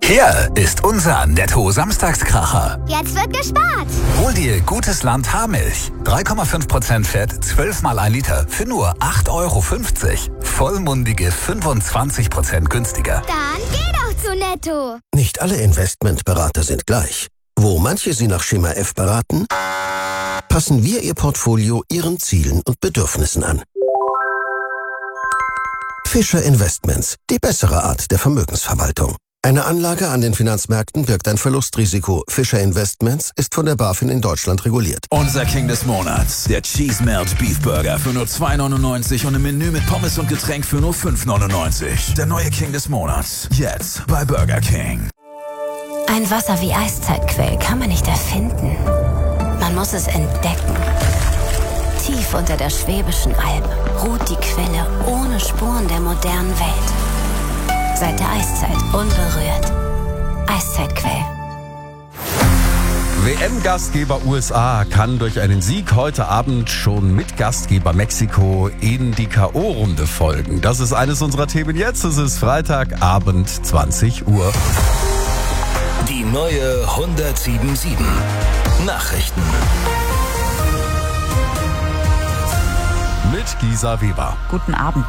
Hier ist unser Netto-Samstagskracher. Jetzt wird gespart. Hol dir Gutes Land Haarmilch. 3,5% Fett, 12 mal 1 Liter für nur 8,50 €. Vollmundige 25% günstiger. Dann geh doch zu Netto. Nicht alle Investmentberater sind gleich. Wo manche Sie nach Schema F beraten, passen wir Ihr Portfolio Ihren Zielen und Bedürfnissen an. Fischer Investments, die bessere Art der Vermögensverwaltung. Eine Anlage an den Finanzmärkten birgt ein Verlustrisiko. Fischer Investments ist von der BaFin in Deutschland reguliert. Unser King des Monats, der Cheese Melt Beef Burger für nur 2,99 € und ein Menü mit Pommes und Getränk für nur 5,99 €. Der neue King des Monats, jetzt bei Burger King. Ein Wasser wie Eiszeitquell kann man nicht erfinden. Man muss es entdecken. Tief unter der Schwäbischen Alb ruht die Quelle ohne Spuren der modernen Welt. Seit der Eiszeit unberührt. Eiszeitquell. WM-Gastgeber USA kann durch einen Sieg heute Abend schon mit Gastgeber Mexiko in die K.O.-Runde folgen. Das ist eines unserer Themen jetzt. Es ist Freitagabend, 20 Uhr. Die neue 107.7 Nachrichten. Mit Gisa Weber. Guten Abend.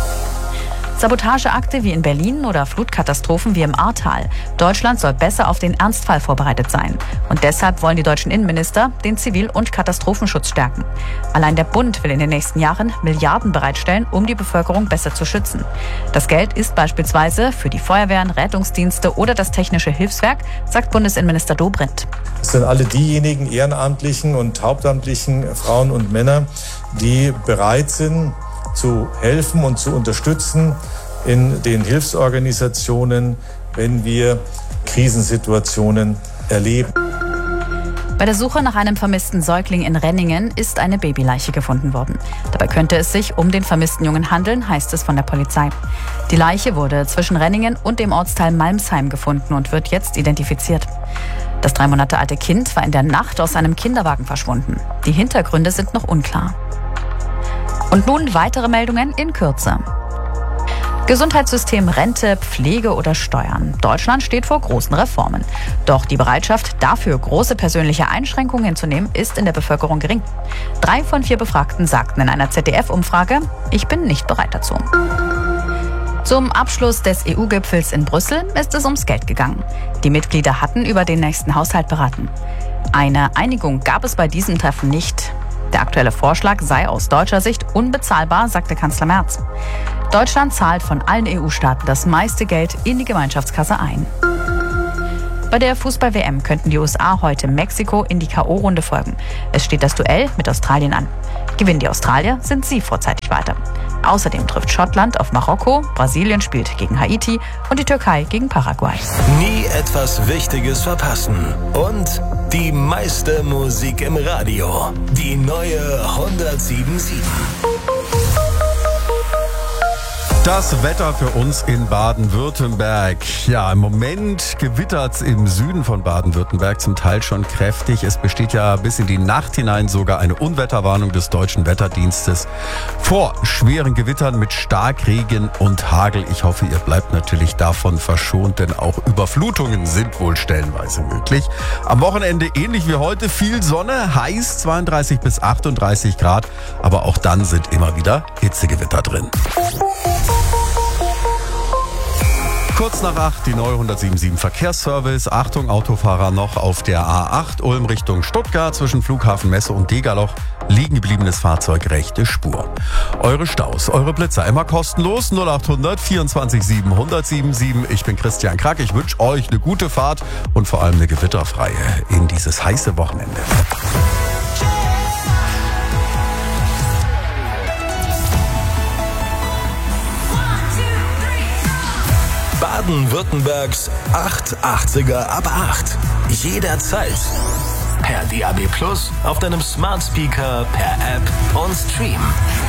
Sabotageakte wie in Berlin oder Flutkatastrophen wie im Ahrtal. Deutschland soll besser auf den Ernstfall vorbereitet sein. Und deshalb wollen die deutschen Innenminister den Zivil- und Katastrophenschutz stärken. Allein der Bund will in den nächsten Jahren Milliarden bereitstellen, um die Bevölkerung besser zu schützen. Das Geld ist beispielsweise für die Feuerwehren, Rettungsdienste oder das Technische Hilfswerk, sagt Bundesinnenminister Dobrindt. Es sind alle diejenigen ehrenamtlichen und hauptamtlichen Frauen und Männer, die bereit sind, zu helfen und zu unterstützen in den Hilfsorganisationen, wenn wir Krisensituationen erleben. Bei der Suche nach einem vermissten Säugling in Renningen ist eine Babyleiche gefunden worden. Dabei könnte es sich um den vermissten Jungen handeln, heißt es von der Polizei. Die Leiche wurde zwischen Renningen und dem Ortsteil Malmsheim gefunden und wird jetzt identifiziert. Das 3 Monate alte Kind war in der Nacht aus einem Kinderwagen verschwunden. Die Hintergründe sind noch unklar. Und nun weitere Meldungen in Kürze. Gesundheitssystem, Rente, Pflege oder Steuern. Deutschland steht vor großen Reformen. Doch die Bereitschaft, dafür große persönliche Einschränkungen hinzunehmen, ist in der Bevölkerung gering. 3 von 4 Befragten sagten in einer ZDF-Umfrage, ich bin nicht bereit dazu. Zum Abschluss des EU-Gipfels in Brüssel ist es ums Geld gegangen. Die Mitglieder hatten über den nächsten Haushalt beraten. Eine Einigung gab es bei diesem Treffen nicht. Der aktuelle Vorschlag sei aus deutscher Sicht unbezahlbar, sagte Kanzler Merz. Deutschland zahlt von allen EU-Staaten das meiste Geld in die Gemeinschaftskasse ein. Bei der Fußball-WM könnten die USA heute Mexiko in die K.O.-Runde folgen. Es steht das Duell mit Australien an. Gewinnen die Australier, sind sie vorzeitig weiter. Außerdem trifft Schottland auf Marokko, Brasilien spielt gegen Haiti und die Türkei gegen Paraguay. Nie etwas Wichtiges verpassen. Und die meiste Musik im Radio. Die neue 107.7. Das Wetter für uns in Baden-Württemberg. Ja, im Moment gewittert's im Süden von Baden-Württemberg zum Teil schon kräftig. Es besteht ja bis in die Nacht hinein sogar eine Unwetterwarnung des Deutschen Wetterdienstes vor schweren Gewittern mit Starkregen und Hagel. Ich hoffe, ihr bleibt natürlich davon verschont, denn auch Überflutungen sind wohl stellenweise möglich. Am Wochenende ähnlich wie heute viel Sonne, heiß 32 bis 38 Grad, aber auch dann sind immer wieder Hitzegewitter drin. Kurz nach 8, die neue 107.7 Verkehrsservice. Achtung, Autofahrer noch auf der A8 Ulm Richtung Stuttgart zwischen Flughafen Messe und Degerloch. Liegen gebliebenes Fahrzeug, rechte Spur. Eure Staus, eure Blitzer immer kostenlos. 0800 24 7 1077. Ich bin Christian Krack. Ich wünsche euch eine gute Fahrt und vor allem eine gewitterfreie in dieses heiße Wochenende. Baden-Württembergs 880er ab 8. Jederzeit. Per DAB+, auf deinem Smart Speaker, per App und Stream.